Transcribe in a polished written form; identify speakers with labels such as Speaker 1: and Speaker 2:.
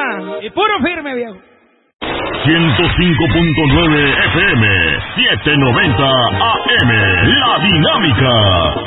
Speaker 1: arriba y puro firme, viejo.
Speaker 2: 105.9 FM, 790 AM, La Dinámica.